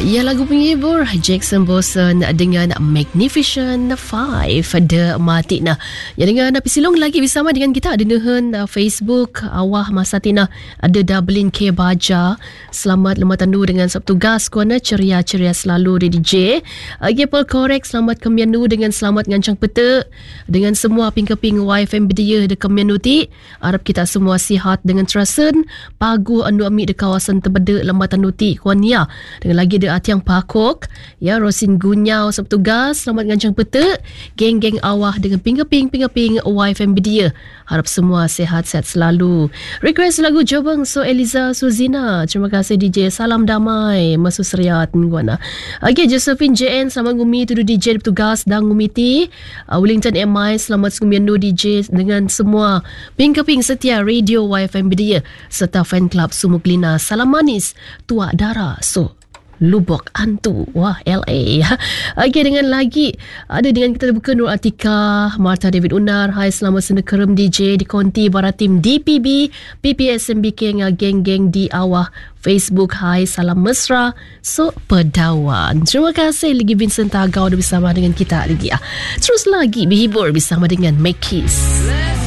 Ya, lagu penghibur Jackson Boson dengan Magnificent Five ada mati nah. Ya, dengan Napi Silong lagi bersama dengan kita ada nehen Facebook Awah Masatina ada Dublin K Baja. Selamat lemah tandu dengan Sabtu gas kuana ceria-ceria selalu DJ. Gepel korek selamat kemianu dengan selamat ngancang peta dengan semua ping-keping YFM dia de kemianu ti. Harap kita semua sihat dengan terasen pagu andu ami de kawasan tebeda lemah tandu ti kuania. Dengan lagi ada Atiang Pakok, ya, Rosin Gunyau Sabtu gas, selamat ngancang peta, geng-geng awah dengan ping-keping YFM dia. Harap semua sehat-sehat selalu. Request lagu Jobang So Eliza Suzina. Terima kasih DJ. Salam damai. Masuk seriat nguana. Okay, Josephine JN selamat ngumi tu DJ bertugas dan ngumiti. Wellington MI selamat ngumiandu DJ dengan semua ping-keping setia radio YFM dia serta fan club Sumuklina. Salam manis Tua Dara So Lubok Antu. Wah, LA. Okay, dengan lagi ada dengan kita buka Nur Atika, Martha David Unar. Hai, selamat senekerem DJ di konti Baratim DPB PPSMBK dengan geng-geng di awah Facebook. Hai, salam mesra So Pedawan. Terima kasih lagi Vincent Tagaw bersama dengan kita lagi. Terus lagi berhibur bersama dengan Make Kiss.